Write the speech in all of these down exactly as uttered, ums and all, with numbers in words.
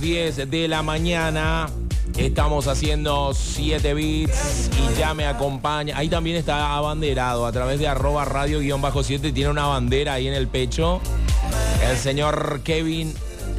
diez de la mañana. Estamos haciendo siete bits y ya me acompaña. Ahí también está abanderado a través de arroba radio guión bajo siete. Tiene una bandera ahí en el pecho. El señor Kevin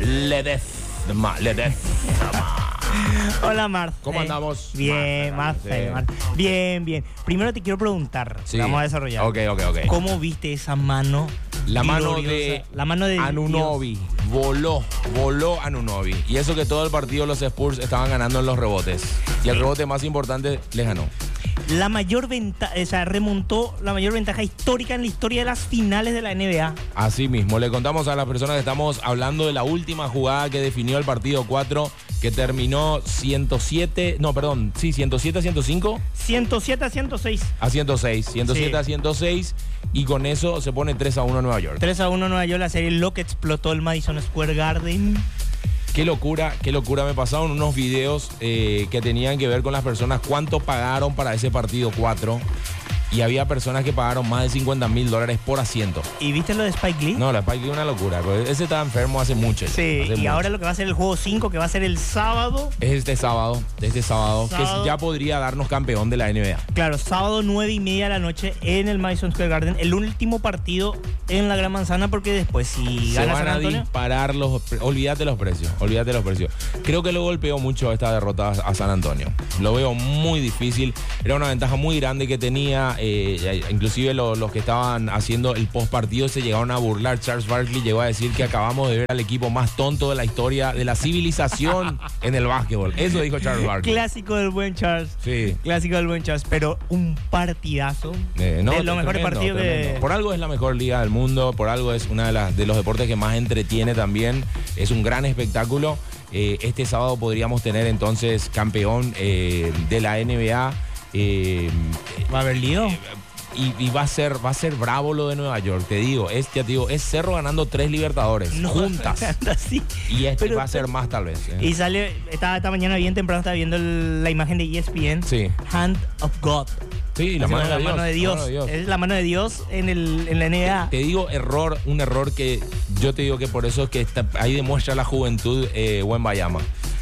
Ledezma. Ledezma. Hola, Marce. ¿Cómo andamos? Bien, Marce. Marce. Bien, bien. Primero te quiero preguntar. Sí. Vamos a desarrollar. Ok, ok, ok. ¿Cómo viste esa mano? La mano gloriosa? de, la mano de Anunoby. Dios. Voló, voló Anunoby. Y eso que todo el partido los Spurs estaban ganando en los rebotes. Y el rebote más importante les ganó. La mayor ventaja, o sea, remontó la mayor ventaja histórica en la historia de las finales de la N B A. Así mismo, le contamos a las personas que estamos hablando de la última jugada que definió el partido cuatro, que terminó ciento siete, no, perdón, sí, ciento siete a ciento cinco. ciento siete a ciento seis. A ciento seis, ciento siete Sí. a ciento seis, y con eso se pone tres a uno Nueva York. tres a uno Nueva York, la serie lo que explotó el Madison Square Garden. Qué locura, qué locura. Me pasaron unos videos eh, que tenían que ver con las personas, cuánto pagaron para ese partido cuatro. Y había personas que pagaron más de cincuenta mil dólares por asiento. ¿Y viste lo de Spike Lee? No, la Spike Lee es una locura. Ese estaba enfermo hace mucho. Sí, hace y mucho. ahora lo que va a ser el juego cinco, que va a ser el sábado. Es este sábado, este sábado, Sábado. que ya podría darnos campeón de la N B A. Claro, sábado nueve y media de la noche en el Madison Square Garden. El último partido en la Gran Manzana, porque después si Se gana van San a Antonio... disparar los... pre- Olvídate los precios, olvídate los precios. Creo que lo golpeó mucho esta derrota a San Antonio. Lo veo muy difícil. Era una ventaja muy grande que tenía. Eh, inclusive lo- los que estaban haciendo el post partido se llegaron a burlar. Charles Barkley llegó a decir que acabamos de ver al equipo más tonto de la historia de la civilización en el básquetbol. Eso dijo Charles Barkley. Clásico del buen Charles. Sí. Clásico del buen Charles. Pero un partidazo. Eh, no, de los mejores tremendo, partidos tremendo. que... Por algo es la mejor liga del mundo, por algo es una de las de los deportes que más entretiene también. Es un gran espectáculo. Eh, este sábado podríamos tener entonces campeón eh, de la N B A. Eh, ¿Va a haber lío? y, y va a ser va a ser bravo lo de Nueva York, te digo. Es, ya te digo, es Cerro ganando tres Libertadores No, juntas. así. Y este Pero- va a ser más tal vez. eh. Y sale, esta, esta mañana bien temprano estaba viendo el- la imagen de E S P N. Sí. Hand of God. Sí, la Así mano, como de, la mano de Dios, Dios. la mano de Dios. Es la mano de Dios en, el, en la N B A. Te digo error, un error que yo te digo que por eso es que está- ahí demuestra la juventud eh, Wembayama.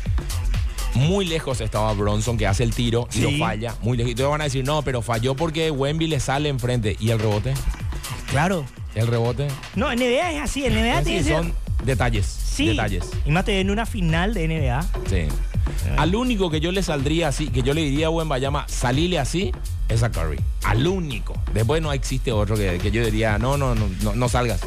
Muy lejos estaba Bronson, que hace el tiro y Sí. lo falla. Muy lejos. Y todos van a decir, no, pero falló porque Wemby le sale enfrente. ¿Y el rebote? Claro. El rebote. No, N B A es así. N B A Así tiene que ser- son detalles. Sí. Detalles. Y más en una final de N B A. Sí. Al único que yo le saldría así, que yo le diría a Wembayama, salile así, es a Curry. Al único. Después no existe otro que, que yo diría, no, no, no, no, no salgas.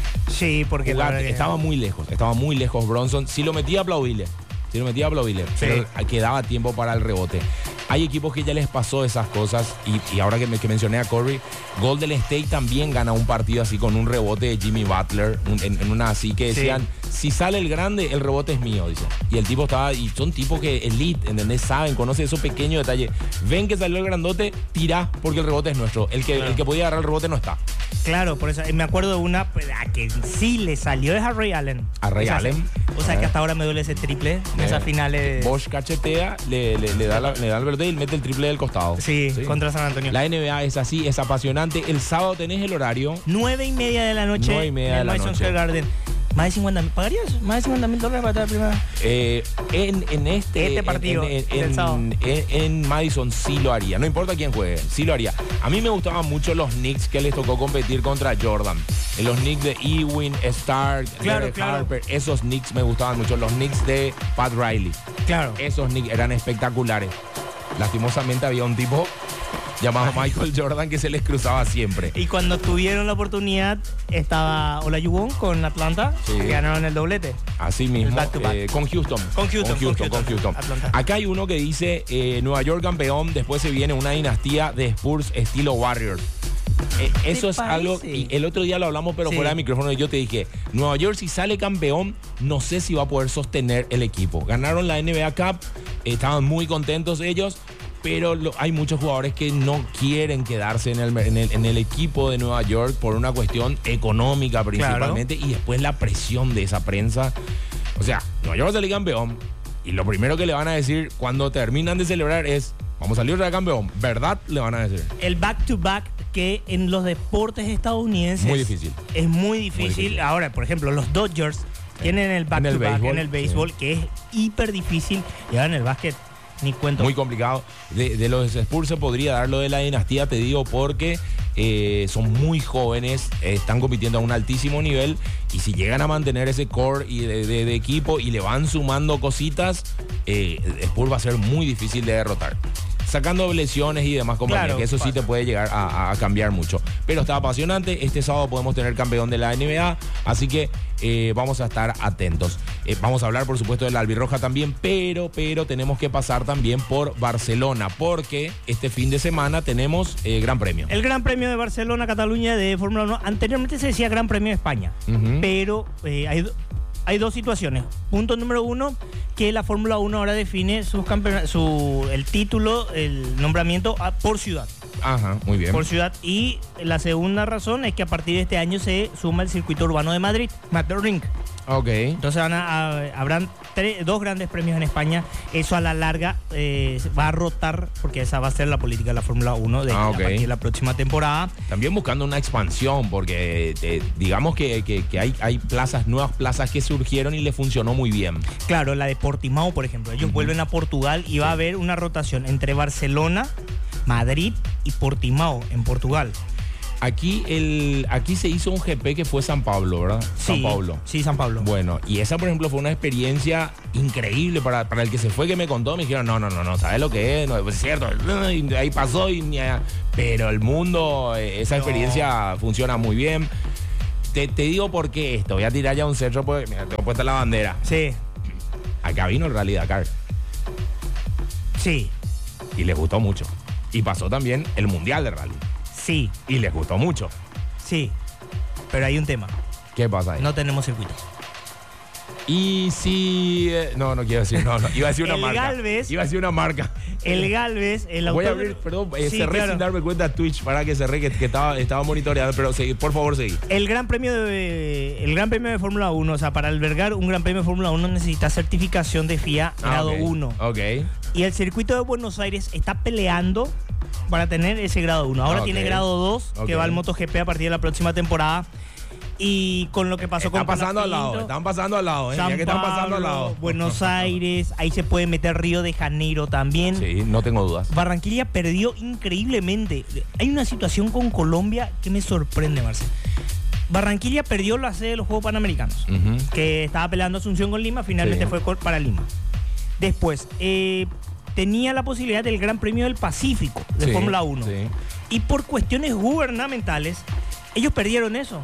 Sí, porque la Jugate. verdad que- Estaba muy lejos, estaba muy lejos Bronson. Si lo metía, aplaudirle. Si lo metía, aplaudirle. Sí. Pero quedaba tiempo para el rebote. Hay equipos que ya les pasó esas cosas. Y, y ahora que, me, que mencioné a Curry, Golden State también gana un partido así con un rebote de Jimmy Butler. un- en, en una así que Sí. decían, si sale el grande, el rebote es mío, dice. Y el tipo estaba, y son tipos que elite, ¿entendés? Saben, conocen esos pequeños detalles. Ven que salió el grandote, tirá, porque el rebote es nuestro. El que, Claro. el que podía agarrar el rebote no está. Claro, por eso eh, me acuerdo de una pues, a que sí le salió es a Ray Allen. A Ray O sea, Allen. O sea que Eh. hasta ahora me duele ese triple en Eh, esas finales. Bosch cachetea, le, le- le da la- le da el verde y mete el triple del costado. Sí, contra San Antonio. La N B A es así, es apasionante. El sábado tenés el horario. Nueve y media de la noche Nueve y media en de el la Madison noche. Square Garden. Más de cincuenta mil. ¿Pagarías? Más de cincuenta mil dólares para estar primera. Eh, en, en este, Este en- partido en, en- del sábado. en- en Madison sí lo haría. No importa quién juegue, sí lo haría. A mí me gustaban mucho los Knicks que les tocó competir contra Jordan. Eh, Los Knicks de Ewing, Stark, Claro, Derek claro. Harper. Esos Knicks me gustaban mucho. Los Knicks de Pat Riley. Claro. Esos Knicks eran espectaculares. Lastimosamente había un tipo llamado Michael Jordan que se les cruzaba siempre. Y cuando tuvieron la oportunidad, estaba Olajuwon con Atlanta, Sí. que ganaron el doblete. Así mismo, El back to back. eh, con Houston. Con Houston, Con Houston, con con Houston. Houston. Atlanta. Acá hay uno que dice eh, Nueva York campeón, después se viene una dinastía de Spurs estilo Warriors. Eh, eso es parece? algo, y el otro día lo hablamos pero Sí. fuera de micrófono y yo te dije, Nueva York si sale campeón, no sé si va a poder sostener el equipo. Ganaron la N B A Cup, eh, estaban muy contentos ellos, pero lo- hay muchos jugadores que no quieren quedarse en el, en el- en el equipo de Nueva York por una cuestión económica principalmente y después la presión de esa prensa. O sea, Nueva York va a salir campeón y lo primero que le van a decir cuando terminan de celebrar es, vamos a salir otra vez campeón, ¿verdad? Le van a decir. El back-to-back que en los deportes estadounidenses Muy difícil. es muy difícil. difícil. Ahora, por ejemplo, los Dodgers tienen el back en el to back béisbol, en el béisbol, sí. que es hiper difícil. Y ahora en el básquet, ni cuento. Muy complicado. De, de los Spurs se podría dar lo de la dinastía, te digo, porque eh, son muy jóvenes, eh, están compitiendo a un altísimo nivel, y si llegan a mantener ese core y de, de, de equipo y le van sumando cositas, eh, Spurs va a ser muy difícil de derrotar. Sacando lesiones y demás compañías, claro, que eso pasa. Sí te puede llegar a, a cambiar mucho. Pero está apasionante. Este sábado podemos tener campeón de la N B A, así que eh, vamos a estar atentos. Eh, vamos a hablar, por supuesto, de la albirroja también, pero, pero tenemos que pasar también por Barcelona, porque este fin de semana tenemos eh, Gran Premio. El Gran Premio de Barcelona, Cataluña, de Fórmula uno. Anteriormente se decía Gran Premio de España, uh-huh. pero eh, hay... Hay dos situaciones. Punto número uno, que la Fórmula uno ahora define sus campeon- su, el título, el nombramiento a, por ciudad. Ajá, muy bien. Por ciudad. Y la segunda razón es que a partir de este año se suma el circuito urbano de Madrid, Madrid. Ok. Entonces van a, a, habrán tres, dos grandes premios en España. Eso a la larga eh, va a rotar, porque esa va a ser la política de la Fórmula uno de, ah, okay. a partir de la próxima temporada. También buscando una expansión, porque eh, digamos que, que, que hay, hay plazas, nuevas plazas que surgieron y le funcionó muy bien. Claro, la de Portimao, por ejemplo. Ellos uh-huh. vuelven a Portugal y va a haber una rotación entre Barcelona, Madrid y Portimao en Portugal. Aquí el aquí se hizo un G P que fue San Pablo, ¿verdad? Sí, San Pablo. Sí, San Pablo. Bueno, y esa, por ejemplo, fue una experiencia increíble para, para el que se fue, que me contó. Me dijeron, no, no, no, no, ¿sabes lo que es? No, es cierto, ahí pasó, y, pero el mundo, esa experiencia no. funciona muy bien. Te, te digo por qué esto. Voy a tirar ya un centro, porque mira, tengo puesta la bandera. Sí. Acá vino el Rally Dakar. Sí. Y les gustó mucho. Y pasó también el Mundial de Rally. Sí. Y les gustó mucho. Sí. Pero hay un tema. ¿Qué pasa ahí? No tenemos circuitos. Y si... Eh, no, no quiero decir, no, no. Iba a decir una el marca. Galvez, Iba a decir una marca. El Galvez, el autor... Voy a abrir, perdón, eh, sí, cerré claro. sin darme cuenta Twitch, para que cerré, que, que estaba, estaba monitoreando, pero seguí, por favor, seguí. El Gran Premio de el Gran Premio de Fórmula uno, o sea, para albergar un Gran Premio de Fórmula uno necesita certificación de F I A grado ah, okay. uno. Ok. Y el circuito de Buenos Aires está peleando para tener ese grado uno. Ahora okay. tiene grado dos, okay. que va al MotoGP a partir de la próxima temporada. Y con lo que pasó están con pasando Colapinto, al lado, están pasando al lado, ¿eh? San que están pasando al lado. Buenos Aires, ahí se puede meter Río de Janeiro también. Sí, no tengo dudas. Barranquilla perdió increíblemente. Hay una situación con Colombia que me sorprende, Marcelo. Barranquilla perdió la sede de los Juegos Panamericanos, uh-huh. que estaba peleando Asunción con Lima, finalmente sí. fue para Lima. Después, eh, tenía la posibilidad del Gran Premio del Pacífico de sí, Fórmula uno. Sí. Y por cuestiones gubernamentales, ellos perdieron eso.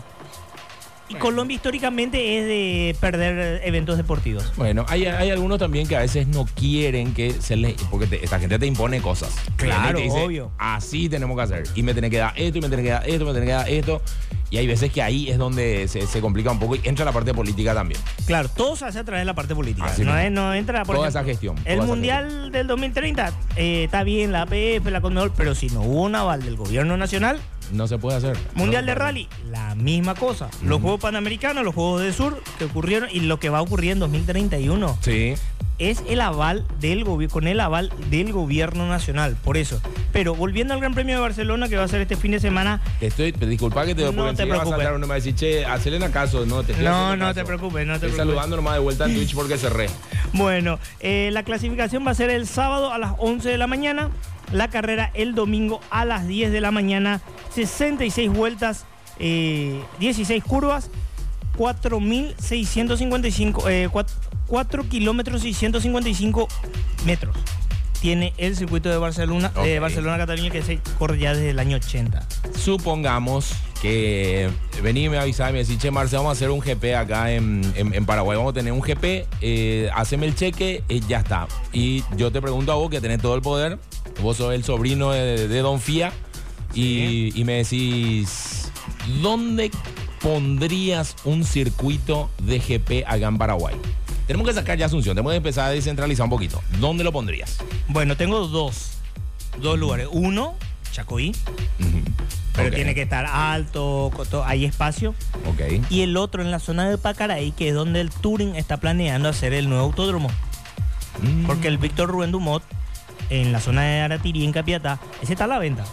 Y bueno. Colombia históricamente es de perder eventos deportivos. Bueno, hay, hay algunos también que a veces no quieren que se les... Porque te, esta gente te impone cosas. Claro, dice, obvio. Así tenemos que hacer. Y me tiene que dar esto, y me tiene que dar esto, me tiene que dar esto. Y hay veces que ahí es donde se, se complica un poco y entra la parte política también. Claro, todo se hace a través de la parte política. Así no, no. Es, no entra... Por toda ejemplo, esa gestión. El Mundial gestión. del dos mil treinta eh, está bien, la A P F, la Conmebol, pero si no hubo un aval del gobierno nacional... No se puede hacer. Mundial no de Rally, la misma cosa. Los uh-huh. Juegos Panamericanos, los Juegos del Sur que ocurrieron y lo que va a ocurrir en dos mil treinta y uno. Sí. Es el aval del gobierno, con el aval del gobierno nacional, por eso. Pero volviendo al Gran Premio de Barcelona que va a ser este fin de semana. Estoy, disculpa que te no porque te preocupes. Va a saltar uno me va a decir, che, hacele caso, no te No, no caso. te preocupes, no te estoy preocupes. saludando nomás de vuelta en Twitch porque cerré. Bueno, eh, la clasificación va a ser el sábado a las once de la mañana. La carrera el domingo a las diez de la mañana. sesenta y seis vueltas, eh, dieciséis curvas, cuatro mil seiscientos cincuenta y cinco, eh, cuatro kilómetros seiscientos cincuenta y cinco metros. Tiene el circuito de Barcelona, okay. eh, Barcelona-Cataluña, que se corre ya desde el año ochenta. Supongamos que vení y me avisás y me decís, che, Marce, vamos a hacer un G P acá en, en, en Paraguay. Vamos a tener un G P, eh, haceme el cheque, eh, ya está. Y yo te pregunto a vos, que tenés todo el poder, vos sos el sobrino de, de Don Fía, sí. y, y me decís, ¿dónde pondrías un circuito de G P acá en Paraguay? Tenemos que sacar ya Asunción, tenemos que empezar a descentralizar un poquito. ¿Dónde lo pondrías? Bueno, tengo dos, dos lugares. Uno, Chacoí, uh-huh. pero okay. tiene que estar alto, hay espacio. Okay. Y el otro en la zona de Pacaraí, que es donde el Touring está planeando hacer el nuevo autódromo. Mm. Porque el Víctor Rubén Dumont, en la zona de Aratirí, en Capiatá, ese está a la venta.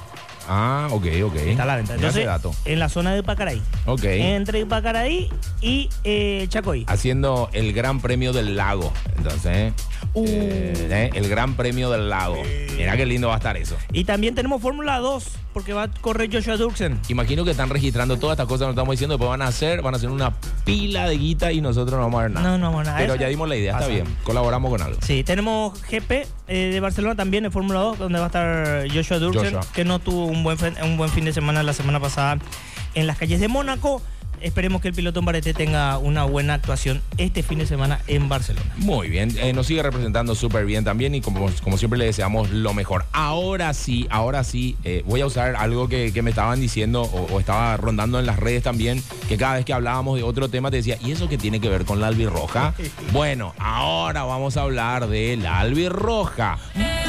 Ah, ok, ok. Está a la venta. Entonces, dato. en la zona de Pacaraí. Ok. Entre Pacaraí y eh, Chacoí. Haciendo el Gran Premio del Lago. Entonces, ¿eh? Uh. Eh, ¿eh? El Gran Premio del Lago. Mira qué lindo va a estar eso. Y también tenemos Fórmula dos, porque va a correr Joshua Durksen. Imagino que están registrando todas estas cosas que nos estamos diciendo, después van a hacer, van a hacer una pila de guita y nosotros no vamos a ver nada. No, no vamos a ver nada. Pero Esa ya dimos la idea, pasa. está bien. Colaboramos con algo. Sí, tenemos G P eh, de Barcelona también en Fórmula dos, donde va a estar Joshua Durksen, Joshua. que no tuvo un buen, un buen fin de semana la semana pasada en las calles de Mónaco. Esperemos que el piloto Mbarete tenga una buena actuación este fin de semana en Barcelona. Muy bien, eh, nos sigue representando súper bien también y como, como siempre le deseamos lo mejor. Ahora sí, ahora sí, eh, voy a usar algo que, que me estaban diciendo o, o estaba rondando en las redes también, que cada vez que hablábamos de otro tema te decía, ¿y eso qué tiene que ver con la albirroja? Bueno, ahora vamos a hablar de la albirroja.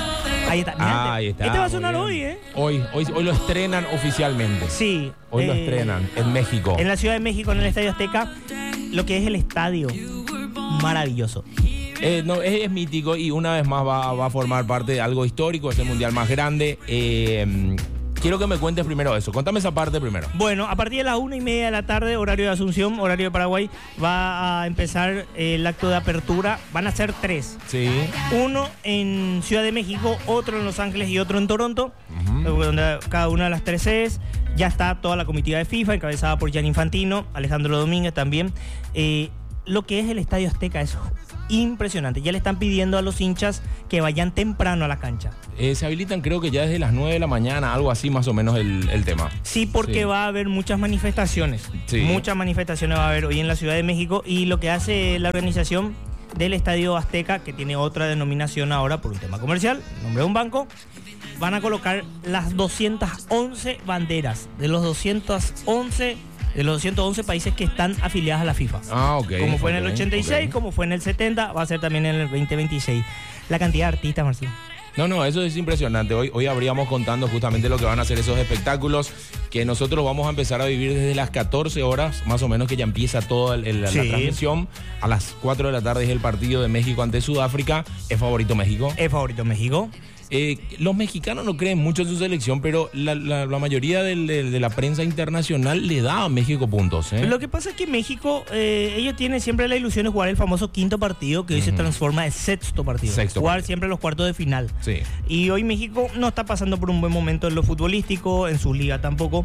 Ahí está. Mirá, Ahí está. Este va a muy sonar bien. hoy, ¿eh? Hoy, hoy, hoy lo estrenan oficialmente. Sí. Hoy lo eh, estrenan en México. En la Ciudad de México, en el Estadio Azteca, lo que es el estadio. Maravilloso. Eh, no, es, es mítico y una vez más va, va a formar parte de algo histórico, es el mundial más grande. Eh, quiero que me cuentes primero eso. Contame esa parte primero. Bueno, a partir de las una y media de la tarde, horario de Asunción, horario de Paraguay, va a empezar el acto de apertura. Van a ser tres. Sí. Uno en Ciudad de México, otro en Los Ángeles y otro en Toronto, Uh-huh. donde cada una de las tres sedes. Ya está toda la comitiva de FIFA, encabezada por Gianni Infantino, Alejandro Domínguez también. Eh, lo que es el Estadio Azteca es impresionante. Ya le están pidiendo a los hinchas que vayan temprano a la cancha. Eh, se habilitan creo que ya desde las nueve de la mañana, algo así más o menos el, el tema. Sí, porque Sí. va a haber muchas manifestaciones. Sí. Muchas manifestaciones va a haber hoy en la Ciudad de México. Y lo que hace la organización del Estadio Azteca, que tiene otra denominación ahora por un tema comercial, nombre de un banco, van a colocar las doscientas once banderas de los doscientos once de los doscientos once países que están afiliados a la FIFA. Ah, ok. Como fue en el ok, ochenta y seis, ok. como fue en el setenta, va a ser también en el veinte veintiséis. La cantidad de artistas, Marcelo. No, no, eso es impresionante. Hoy, hoy habríamos contando justamente lo que van a hacer esos espectáculos que nosotros vamos a empezar a vivir desde las catorce horas, más o menos que ya empieza toda el, el, Sí. la transmisión. A las cuatro de la tarde es el partido de México ante Sudáfrica. ¿Es favorito México? ¿Es favorito México? Eh, los mexicanos no creen mucho en su selección, pero la, la, la mayoría del, del, de la prensa internacional le da a México puntos. ¿eh? Lo que pasa es que México, eh, ellos tienen siempre la ilusión de jugar el famoso quinto partido, que hoy se transforma en sexto partido. Sexto jugar partido. siempre los cuartos de final. Sí. Y hoy México no está pasando por un buen momento en lo futbolístico, en su liga tampoco,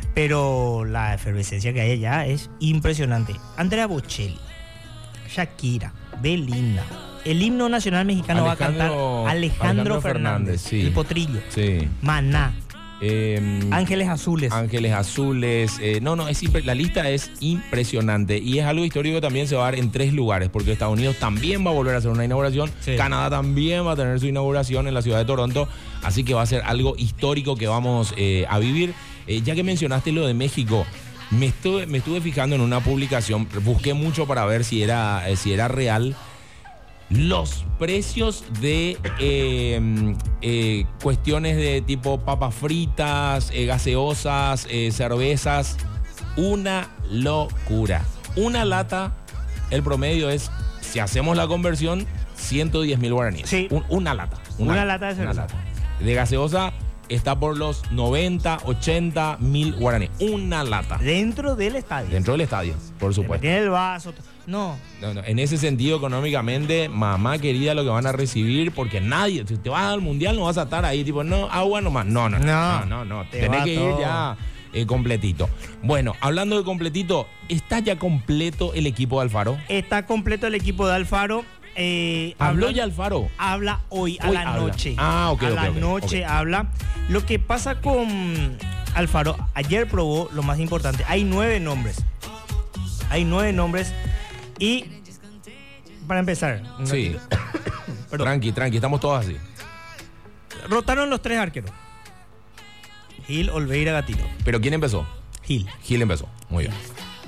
pero la efervescencia que hay allá es impresionante. Andrea Bocelli, Shakira, Belinda. El himno nacional mexicano Alejandro- va a cantar Alejandro, Alejandro Fernández, Fernández, sí. el potrillo, Sí. Maná, Eh, Ángeles Azules. Ángeles Azules. eh, no, no, es impre- la lista es impresionante y es algo histórico que también se va a dar en tres lugares, porque Estados Unidos también va a volver a hacer una inauguración, Sí. Canadá también va a tener su inauguración en la ciudad de Toronto, así que va a ser algo histórico que vamos eh, a vivir. Eh, ya que mencionaste lo de México, me estuve, me estuve fijando en una publicación, busqué mucho para ver si era, eh, si era real. Los precios de eh, eh, cuestiones de tipo papas fritas, eh, gaseosas, eh, cervezas, una locura. Una lata, el promedio es, si hacemos la conversión, ciento diez mil guaraníes. Sí. Un- una lata. Una lata de una cerveza. lata. De gaseosa está por los noventa, ochenta mil guaraníes. Una lata. Dentro del estadio. Dentro del estadio, por supuesto. Tiene el vaso. No. No, no, en ese sentido, económicamente, mamá querida, lo que van a recibir, porque nadie, si te vas al mundial, no vas a estar ahí, tipo, no, agua nomás. No, no, no, No, no, no, no. te Tenés va que ir todo. ya eh, completito. Bueno, hablando de completito, ¿está ya completo el equipo de Alfaro? Está completo el equipo de Alfaro. Eh, ¿Habló habla- ya Alfaro? Habla hoy, a Hoy la habla. noche. Ah, ok, A ok, la ok, noche ok. habla. Lo que pasa con Alfaro, ayer probó lo más importante. Hay nueve nombres. Hay nueve nombres. Y para empezar, un Sí. ratito. Perdón. Tranqui, tranqui, estamos todos así. Rotaron los tres arqueros. Gil, Olveira, Gatito. ¿Pero quién empezó? Gil. Gil empezó. Muy bien.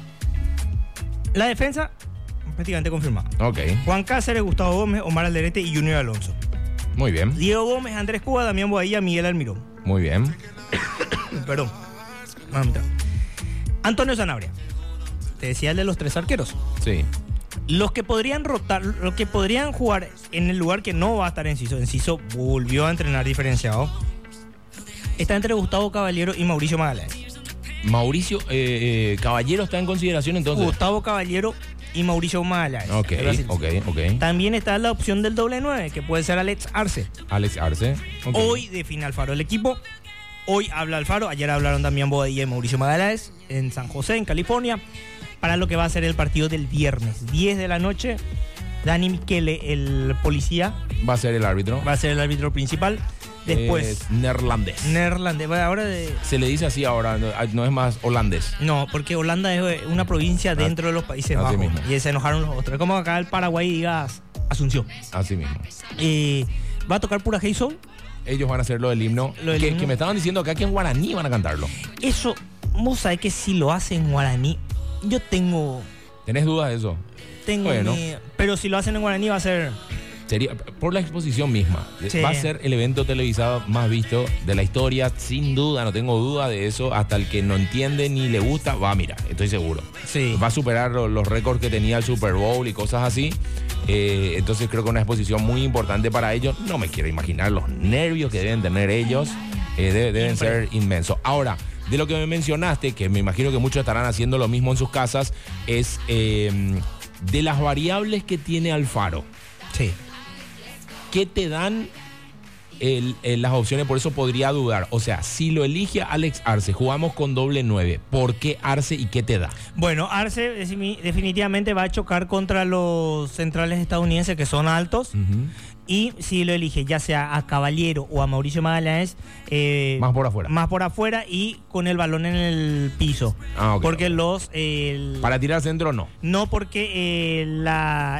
La defensa, prácticamente confirmada. Ok, Juan Cáceres, Gustavo Gómez, Omar Alderete y Junior Alonso. muy bien, Diego Gómez, Andrés Cuba, Damián Boadilla, Miguel Almirón. muy bien. Perdón. Vamos a entrar. Antonio Sanabria. Te decía el de los tres arqueros. Sí. Los que podrían rotar, los que podrían jugar en el lugar que no va a estar Enciso. Enciso volvió a entrenar diferenciado. Está entre Gustavo Caballero y Mauricio Magallanes. Mauricio eh, eh, Caballero está en consideración entonces. Gustavo Caballero y Mauricio Magallanes. Ok, ok, ok. También está la opción del doble nueve, que puede ser Alex Arce. Alex Arce. Okay. Hoy define Alfaro el equipo. Hoy habla Alfaro. Ayer hablaron también Bodilla y Mauricio Magallanes en San José, en California, para lo que va a ser el partido del viernes, diez de la noche. Dani Michele, el policía, va a ser el árbitro. Va a ser el árbitro principal. Después. Es neerlandés. Neerlandés. Ahora de... Se le dice así ahora, no, no es más holandés. No, porque Holanda es una provincia dentro ah, de los Países Bajos. Mismo. Y se enojaron los otros. Es como acá el Paraguay digas Asunción. Así mismo. Eh, va a tocar pura Hey Soul. Ellos van a hacer lo del himno. Lo del que, himno. Que me estaban diciendo acá que en guaraní van a cantarlo. Eso, vos sabés que si lo hacen en guaraní, yo tengo... ¿Tenés dudas de eso? Tengo bueno. mi... Pero si lo hacen en guaraní va a ser... Sería por la exposición misma. Sí. Va a ser el evento televisado más visto de la historia, sin duda, no tengo duda de eso. Hasta el que no entiende ni le gusta, va a mirar, estoy seguro. Sí. Va a superar los, los récords que tenía el Super Bowl y cosas así. Eh, entonces creo que una exposición muy importante para ellos. No me quiero imaginar los nervios que deben tener ellos. Eh, de, deben ser inmensos. Ahora, de lo que me mencionaste, que me imagino que muchos estarán haciendo lo mismo en sus casas, es eh, de las variables que tiene Alfaro. Sí. ¿Qué te dan el, el, las opciones? Por eso podría dudar. O sea, si lo elige Alex Arce, jugamos con doble nueve. ¿Por qué Arce y qué te da? Bueno, Arce definitivamente va a chocar contra los centrales estadounidenses que son altos. Uh-huh. Y si lo elige ya sea a Caballero o a Mauricio Magallanes, eh, más por afuera. Más por afuera y con el balón en el piso. Ah, okay, porque okay. los... Eh, Para tirar centro no. No, porque eh, la...